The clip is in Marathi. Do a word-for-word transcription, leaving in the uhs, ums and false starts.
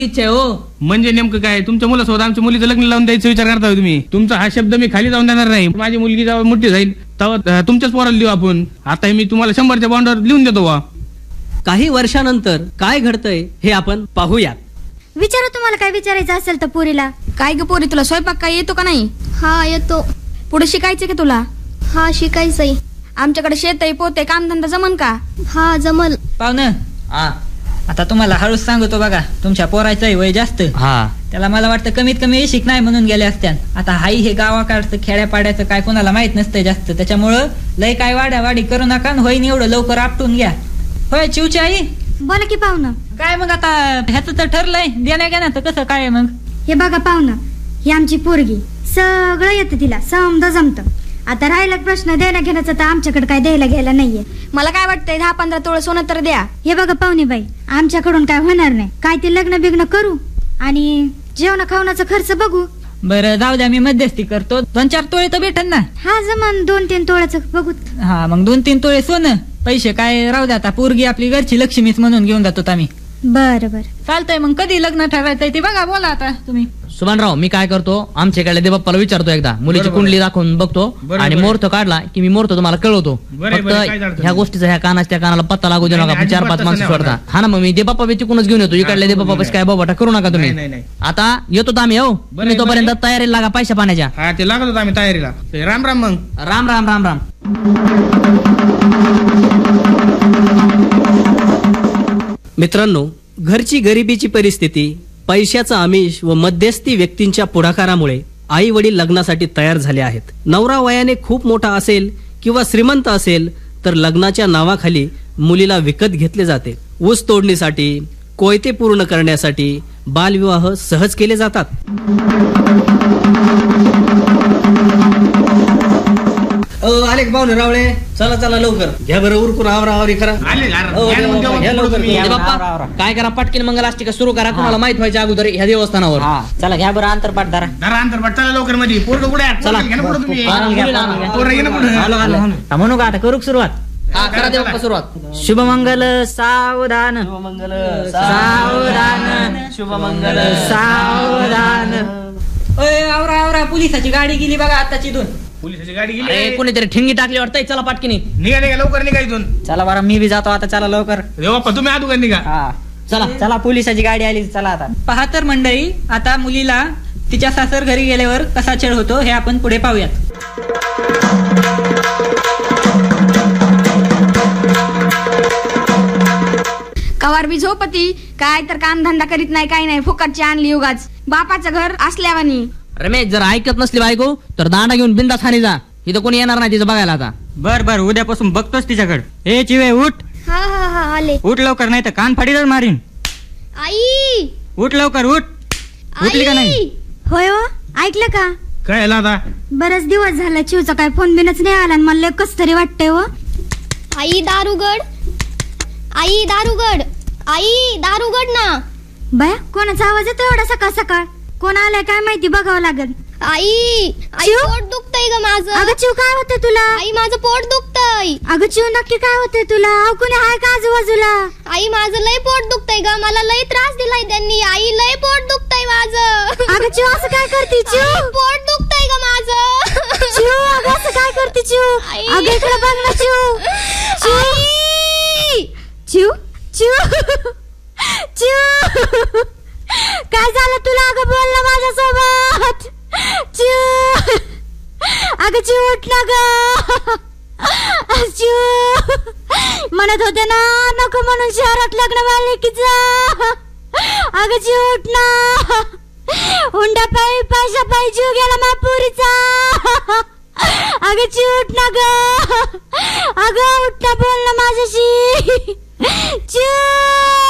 इच्छा आहे हो. म्हणजे नेमकं काय? तुमच्या मुलासोबत आमच्या मुलीचं लग्न लावून द्यायचा विचार करता तुम्ही? तुमचा हा शब्द मी खाली जाऊन देणार नाही. माझी मुलगी जेव्हा मोठी जाईल तेव्हा तुमच्याच पोराला देऊ आपण. आता मी तुम्हाला शंभरच्या बॉन्डवर लिहून देतो बा. काही वर्षानंतर काय घडतंय हे आपण पाहूयात. विचारा तुम्हाला काय विचारायचं असेल तर पोरीला. काय ग पोरी, तुला स्वयंपाक काय येतो का नाही? हा येतो. पुढे शिकायचं का तुला? हा शिकायचंय. आमच्याकडे शेत आहे, पोते, कामधंदा जमन का? हा जमल. पाहुणं आता तुम्हाला हळूच सांगतो बघा, तुमच्या पोराचं वय जास्त. हा त्याला मला वाटतं कमीत कमी शिक नाही म्हणून गेले असत्या. आता हाई हे गावाकडचं खेड्यापाड्याचं काय कोणाला माहित नसतं जास्त, त्याच्यामुळं लय काय वाड्या वाडी करू नका. होईन एवढं लवकर आपटून घ्या. होय चिवची आई? बोला की पाहुणं. काय मग आता ह्याचं तर ठरलंय देण्या घेण्याचं कसं काय मग? हे बघा पाहुणं, ही आमची पोरगी सगळं येतं तिला, समजा जमतं. आता राहिला प्रश्न देण्या घेण्याचा, तर आमच्याकडे काय द्यायला घ्यायला नाहीये. मला काय वाटतंय दहा पंधरा तोळ सोनं तर द्या. हे बघा पाहुणे बाई, आमच्याकडून काय होणार नाही. काय ते लग्न बिग्न करू आणि जेवण खावण्याचा खर्च बघू. बरं जाऊ द्या, मी मध्यस्थी करतो. दोन चार तोळे तर भेटन ना? हा जमान दोन तीन तोळ्याचं बघू. हा मग दोन तीन तोळे सोनं, पैसे काय राहू द्या. आता पोरगी आपली घरची लक्ष्मीच म्हणून घेऊन जातो आम्ही. बर बर चालतंय. मग कधी लग्न ठरवायचंय ते बघा, बोला आता तुम्ही. सुभानराव, मी काय करतो, आमच्याकडे देवबाप्पाला विचारतो, एकदा मुलीची कुंडली दाखवून बघतो आणि मुहूर्त काढला की मी मुहूर्त तुम्हाला कळवतो. फक्त ह्या गोष्टीचा ह्या कानाच्या त्या कानाला पत्ता लागू देऊ नका. चार पाच माणसं सोडता. हा ना, मग मी देवबाप्पा बी तिकूनच घेऊन येतो. इकडले देवबाप्पा काय बाबा करू नका तुम्ही. आता येतो आम्ही. हो तुम्ही तोपर्यंत तयारीला लागा पैशा पाण्याच्या. हा ते लागत होतो आम्ही तयारीला. राम राम. मग राम राम राम राम. मित्रांनो, घरची गरिबीची परिस्थिती, पैशाचं आमिष व मध्यस्थी व्यक्तींच्या पुढाकारामुळे आई वडील लग्नासाठी तयार झाले आहेत. नवरा वयाने खूप मोठा असेल किंवा श्रीमंत असेल तर लग्नाच्या नावाखाली मुलीला विकत घेतले जाते. ऊस तोडणीसाठी, कोयते पूर्ण करण्यासाठी बालविवाह सहज केले जातात. आले पाहुणे रावळे, चला चला लवकर घ्या बरं उरकून आवरावरी करा. काय करा, पटकीन मंगलाष्टिका सुरू करा. कोणाला माहित व्हायच्या अगोदर ह्या देवस्थानावर. चला घ्या बरं अंतरपाठ धरा. धरा अंतरपाठ. चला लवकर मध्ये. पोरग कुठे आहे? चला. म्हणू का आता करू सुरुवात? हा करा देवप्पा सुरुवात. शुभमंगल सावधान, शुभमंगल सावधान, शुभमंगल सावधान. आवरा आवरा, पोलिसाची गाडी गेली बघा आताची दोन. पोलिसाची गाडी गेली. कोणीतरी ठिंगी टाकली वाटतंय. चला पाटकीनी निघा निघा लवकर निघा इथून. चला बरं, मी बी जातो आता. चला लवकर. देवप्पा तुम्ही आदू का निघा. चला चला, पोलिसाची गाडी आली. चला आता. पहा तर मंडळी, आता मुलीला तिच्या सासर घरी गेल्यावर कसा छळ होतो हे आपण पुढे पाहूयात. कवार बी झोपती, काय तर काम धंदा करीत नाही, काय नाही, फुकटची आणली उगाच. बापाचं घर असल्यावानी. रमेश, जर ऐकत नसली बायको तर दांडा घेऊन बिंदास हानी जा. इथं कोणी येणार नाही तिचं बघायला. आता बर बर, उद्यापासून बघतोच तिच्याकडे. ए चिवे उठ. हा हा हा आले. उठ लवकर, नाही तर कान फाडीच मारीन. आई उठ लवकर, उठ. उठली का नाही? होय हो, ऐकलं का? काय आला आता? बरेच दिवस झाला चिवचा काय फोन बिनच नाही आला. मला कस तरी वाटतंय. हो आई दारुगड, आई दारुगड, आई दारुगड ना. बाया, कोणाचा आवाज येतो एवढा सकाळ सकाळ? कोण आलाय काय माहिती, बघावं लागेल. आई आई पोट दुखतंय ग माझं. अगं चिव, काय होतंय तुला? आई माझं पोट दुखतंय. अगं चिव, नक्की काय होतंय तुला? अहो कोणी हाय का आजूबाजूला? आई माझं लय पोट दुखतंय ग, मला लय त्रास दिलाय त्यांनी. आई लय पोट दुखतंय माझं. अगं चिव, असं काय करते चिव? पोट दुखतंय ग माझं. चिव, अगं असं काय करते चिव? अगं इकडे बघ ना चिव. आई चिव चिव चिव, काय झालं तुला? अगं बोल ना माझ्यासोबत. चिव, अगं चिव उठ ना ग. चिव, म्हणत होते ना नको म्हणून शहरात लग्न मालिकीचं. अगं चिव उठ ना. हुंडा पायी पैसा पायी जीव गेला महापुरीचा. अगं चिव उठ ना ग. अगं उठ ना, बोल ना माझ्याशी. चिव.